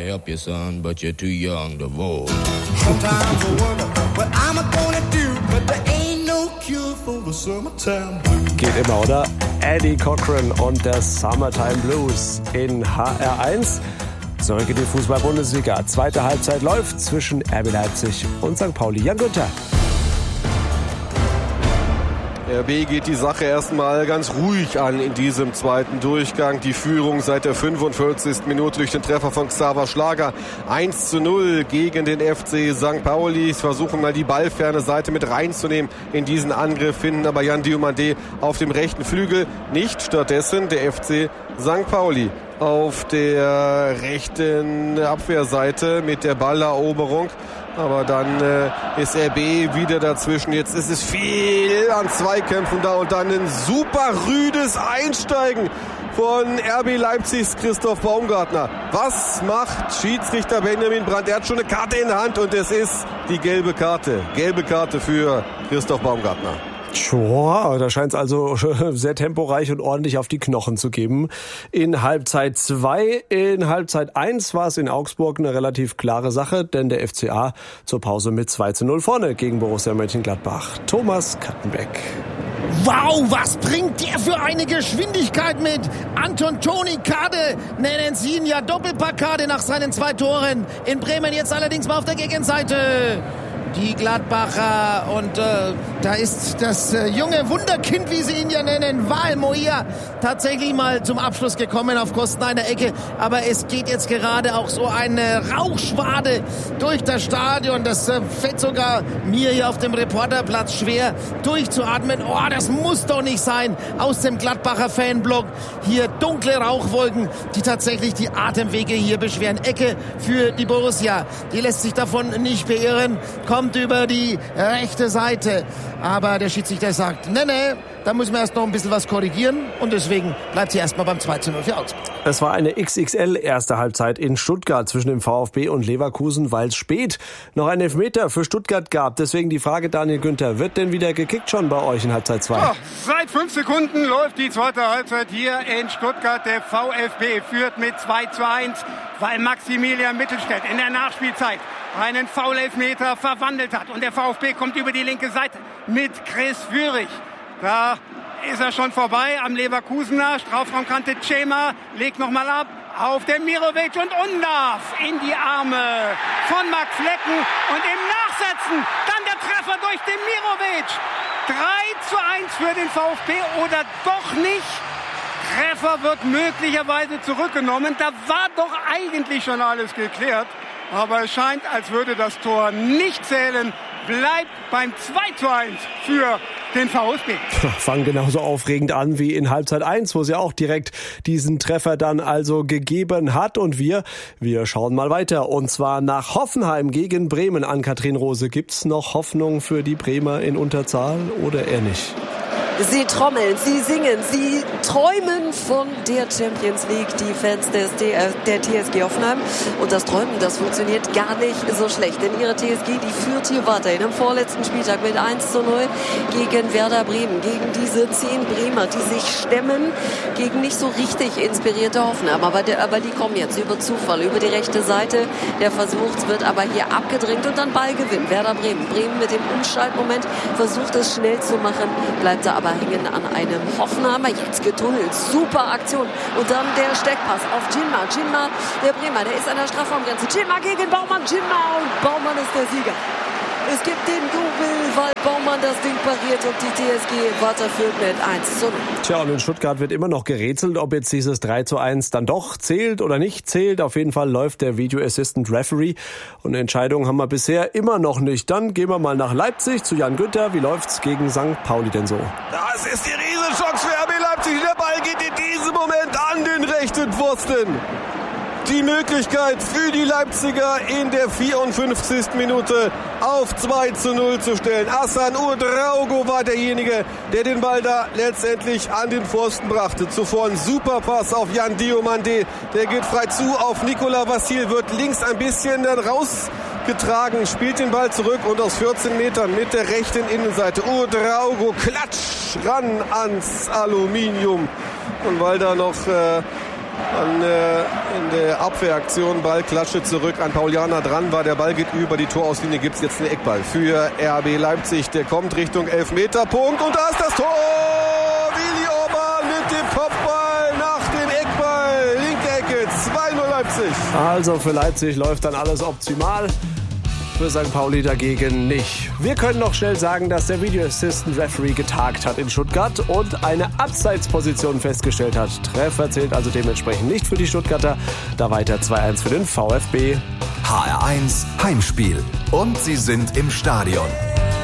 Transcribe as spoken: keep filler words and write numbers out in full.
help you, son, but you're too young to vote. Sometimes I wonder what I'm gonna do, but there ain't no cure for the summertime blues. Geht immer, oder? Eddie Cochran und der Summertime Blues in H R eins. Zurück in die Fußball-Bundesliga. Zweite Halbzeit läuft zwischen R B Leipzig und Sankt Pauli. Jan Günther. R B geht die Sache erstmal ganz ruhig an in diesem zweiten Durchgang. Die Führung seit der fünfundvierzigsten Minute durch den Treffer von Xaver Schlager. eins zu null gegen den F C Sankt Pauli. Versuchen mal die ballferne Seite mit reinzunehmen in diesen Angriff, finden aber Jan Diomandé auf dem rechten Flügel nicht. Stattdessen der F C Sankt Pauli auf der rechten Abwehrseite mit der Balleroberung. Aber dann äh, ist R B wieder dazwischen. Jetzt ist es viel an Zweikämpfen da und dann ein super rüdes Einsteigen von R B Leipzigs Christoph Baumgartner. Was macht Schiedsrichter Benjamin Brandt? Er hat schon eine Karte in der Hand und es ist die gelbe Karte. Gelbe Karte für Christoph Baumgartner. Tja, da scheint es also sehr temporeich und ordentlich auf die Knochen zu geben. In Halbzeit zwei, in Halbzeit eins war es in Augsburg eine relativ klare Sache, denn der F C A zur Pause mit zwei zu null vorne gegen Borussia Mönchengladbach. Thomas Kattenbeck. Wow, was bringt der für eine Geschwindigkeit mit? Anton Toni Kade, nennen Sie ihn ja Doppelpackade nach seinen zwei Toren. In Bremen jetzt allerdings mal auf der Gegenseite. Die Gladbacher und äh, da ist das äh, junge Wunderkind, wie sie ihn ja nennen, Wael Moia, tatsächlich mal zum Abschluss gekommen auf Kosten einer Ecke. Aber es geht jetzt gerade auch so eine Rauchschwade durch das Stadion. Das äh, fällt sogar mir hier auf dem Reporterplatz schwer durchzuatmen. Oh, das muss doch nicht sein. Aus dem Gladbacher Fanblock hier dunkle Rauchwolken, die tatsächlich die Atemwege hier beschweren. Ecke für die Borussia. Die lässt sich davon nicht beirren. Kommt über die rechte Seite. Aber der Schiedsrichter sagt, nee, nee, da müssen wir erst noch ein bisschen was korrigieren. Und deswegen bleibt sie erstmal beim zwei zu null für Augsburg. Es war eine X X L erste Halbzeit in Stuttgart zwischen dem VfB und Leverkusen, weil es spät noch einen Elfmeter für Stuttgart gab. Deswegen die Frage, Daniel Günther, wird denn wieder gekickt schon bei euch in Halbzeit zwei? Oh, seit fünf Sekunden läuft die zweite Halbzeit hier in Stuttgart. Der VfB führt mit zwei zu eins, weil Maximilian Mittelstädt in der Nachspielzeit einen Foul-Elfmeter verwandelt hat. Und der VfB kommt über die linke Seite mit Chris Führig. Da ist er schon vorbei am Leverkusener. Strafraumkante Cema legt nochmal ab auf den Mirovic und Undav in die Arme von Max Flecken. Und im Nachsetzen dann der Treffer durch den Mirovic. drei zu eins für den VfB oder doch nicht. Treffer wird möglicherweise zurückgenommen. Da war doch eigentlich schon alles geklärt. Aber es scheint, als würde das Tor nicht zählen. Bleibt beim zwei zu eins für den VfB. Fangen genauso aufregend an wie in Halbzeit eins, wo sie auch direkt diesen Treffer dann also gegeben hat. Und wir, wir schauen mal weiter. Und zwar nach Hoffenheim gegen Bremen. An Kathrin Rose, gibt's noch Hoffnung für die Bremer in Unterzahl oder eher nicht? Sie trommeln, sie singen, sie träumen von der Champions League, die Fans des T- äh, der T S G Hoffenheim. Und das Träumen, das funktioniert gar nicht so schlecht. Denn ihre T S G, die führt hier weiterhin am vorletzten Spieltag mit eins zu null gegen Werder Bremen. Gegen diese zehn Bremer, die sich stemmen gegen nicht so richtig inspirierte Hoffenheim. Aber, der, aber die kommen jetzt über Zufall, über die rechte Seite. Der Versuch wird aber hier abgedrängt und dann Ballgewinn. Werder Bremen. Bremen mit dem Umschaltmoment versucht es schnell zu machen, bleibt da aber hängen an einem Hoffenheimer. Jetzt getunnelt. Super Aktion. Und dann der Steckpass auf Djinma. Djinma, der Bremer, der ist an der Strafraumgrenze. Djinma gegen Baumann. Djinma und Baumann ist der Sieger. Es gibt den Jubel, weil Baumann das Ding pariert und die T S G weiterführt mit eins zu null. Tja, und in Stuttgart wird immer noch gerätselt, ob jetzt dieses drei zu eins dann doch zählt oder nicht zählt. Auf jeden Fall läuft der Video Assistant Referee und eine Entscheidung haben wir bisher immer noch nicht. Dann gehen wir mal nach Leipzig zu Jan Günther. Wie läuft's gegen Sankt Pauli denn so? Das ist die Riesenchance für R B Leipzig. Der Ball geht in diesem Moment an den rechten Pfosten. Die Möglichkeit für die Leipziger in der vierundfünfzigsten Minute auf zwei zu null zu stellen. Hassan Ouedraogo war derjenige, der den Ball da letztendlich an den Pfosten brachte. Zuvor ein super Pass auf Jan Diomandé. Der geht frei zu auf Nicolas Vassil, wird links ein bisschen dann rausgetragen, spielt den Ball zurück und aus vierzehn Metern mit der rechten Innenseite. Ouedraogo klatsch ran ans Aluminium. Und weil da noch äh, An, äh, in äh, Abwehraktion. Ball klatsche zurück an Pauliana dran war. Der Ball geht über die Torauslinie. Gibt es jetzt einen Eckball für R B Leipzig. Der kommt Richtung Elfmeterpunkt. Und da ist das Tor. Willi Orban mit dem Kopfball nach dem Eckball. Linke Ecke. zwei null Leipzig. Also für Leipzig läuft dann alles optimal. Für Sankt Pauli dagegen nicht. Wir können noch schnell sagen, dass der Video Assistant Referee getagt hat in Stuttgart und eine Abseitsposition festgestellt hat. Treffer zählt also dementsprechend nicht für die Stuttgarter. Da weiter zwei eins für den VfB. H R eins Heimspiel. Und sie sind im Stadion.